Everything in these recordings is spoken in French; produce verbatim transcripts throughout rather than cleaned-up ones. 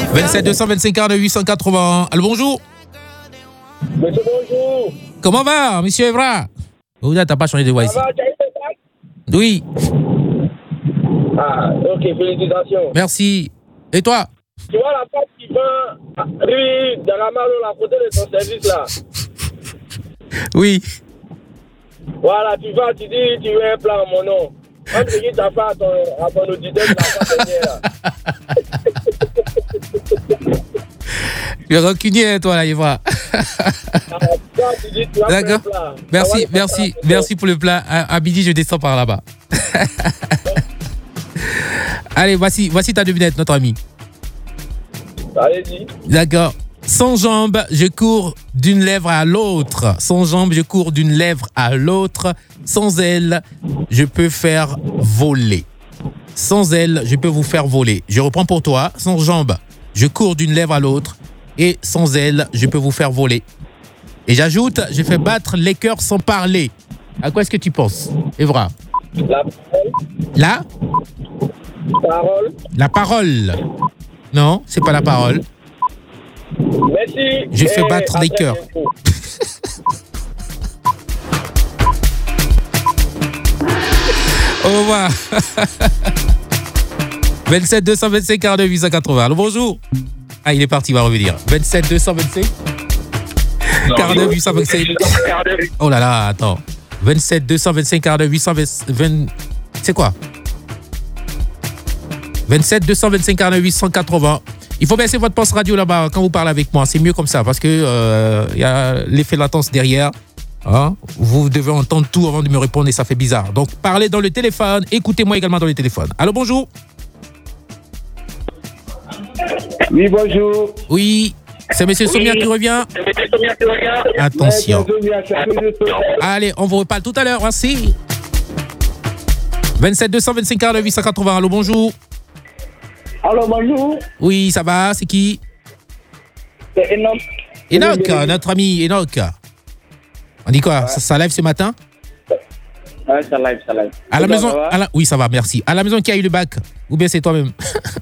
vingt-sept deux cent vingt-cinq quarante-neuf huit cent quatre-vingts. Allô, bonjour. Monsieur, bonjour. Comment va, monsieur Evra? Oh, là, t'as pas changé de voix ici. Ça va, tu as eu le bac? Oui. Ah, ok, félicitations. Merci. Et toi? Tu vois la femme qui vend rue dans la malle à côté de ton service là? Oui. Voilà, tu vas, tu dis, tu veux un plan à mon nom. Même ce que tu as fait à ton, à ton auditeur de la fois dernière là. Tu es rancunier, toi, là, Evra. D'accord. Merci, merci, merci pour le plat. À, à midi, je descends par là-bas. Allez, voici, voici ta devinette, notre ami. Allez-y. D'accord. Sans jambes, je cours d'une lèvre à l'autre. Sans jambes, je cours d'une lèvre à l'autre. Sans ailes, je peux faire voler. Sans ailes, je peux vous faire voler. Je reprends pour toi. Sans jambes, je cours d'une lèvre à l'autre. Et sans ailes, je peux vous faire voler. Et j'ajoute, je fais battre les cœurs sans parler. À quoi est-ce que tu penses, Evra? La parole. La Parole. La parole. Non, c'est pas la parole. Merci. Je fais battre les cœurs. Au revoir. vingt-sept deux cent vingt-cinq quarante-neuf huit cent quatre-vingts. Allô, bonjour. Ah, il est parti, il va revenir. vingt-sept deux cent vingt-cinq quarante-neuf huit cent vingt-cinq. Oh là là, attends. vingt-sept deux cent vingt-cinq quarante-neuf huit cent vingt. C'est quoi? vingt-sept deux cent vingt-cinq quarante-neuf huit cent quatre-vingts. Il faut baisser votre poste radio là-bas quand vous parlez avec moi. C'est mieux comme ça parce que euh, y a l'effet latence derrière. Hein? Vous devez entendre tout avant de me répondre et ça fait bizarre. Donc, parlez dans le téléphone. Écoutez-moi également dans le téléphone. Allô, bonjour. Oui, bonjour. Oui, c'est Monsieur oui. Somia qui revient. C'est Monsieur Somia qui revient. Attention. Allez, on vous reparle tout à l'heure. Merci. vingt-sept deux cent vingt-cinq quarante-neuf huit cent quatre-vingts. Allô, bonjour. Allô, bonjour. Oui, ça va, c'est qui? C'est Enoch. Enoch, notre ami Enoch. On dit quoi? Ouais. Ça, ça live ce matin? Ouais, ça live, ça live. À la maison, ça va? À la... Oui, ça va, merci. À la maison, qui a eu le bac? Ou bien c'est toi-même?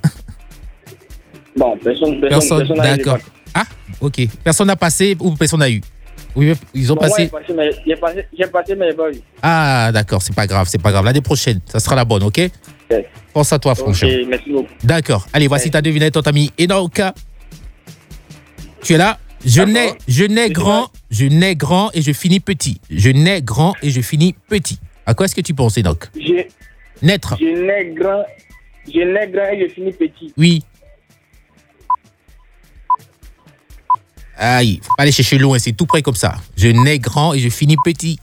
Bon, personne, personne, personne, personne d'accord. Ah, ok. Personne n'a passé ou personne n'a eu? Oui, ils ont bon, passé. Ouais, passé, j'ai passé, j'ai passé mes boys. Ah, d'accord, c'est pas grave, c'est pas grave. L'année prochaine, ça sera la bonne, ok? Okay. Pense à toi, franchement. Ok, merci beaucoup. D'accord. Allez, voici okay. ta devinette, ton ami Enoch. Tu es là? Je nais, je nais grand, je nais grand et je finis petit. Je nais grand et je finis petit. À quoi est-ce que tu penses, Enoch? Je... Naître. Je nais grand, je nais grand et je finis petit. Oui. Aïe, faut pas aller chercher loin, c'est tout près comme ça. Je nais grand et je finis petit.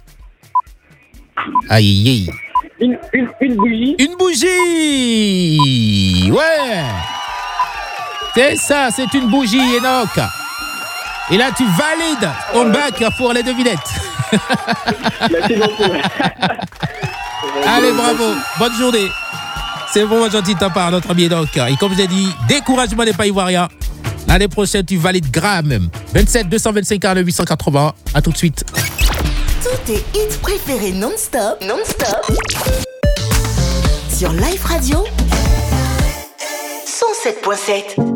Aïe, aïe. Une, une, une bougie. Une bougie. Ouais. C'est ça, c'est une bougie, Enoch. Et là, tu valides ton bac pour les devinettes. Merci beaucoup. Allez, bravo. Bonne journée. C'est vraiment gentil de ta part, notre ami Enoch. Et comme je l'ai dit, découragement n'est pas ivoirien. L'année prochaine, tu valides grave même. vingt-sept deux cent vingt-cinq quarante-neuf huit cent quatre-vingts. À tout de suite. Tous tes hits préférés non-stop, non-stop. Sur Live Radio cent sept point sept.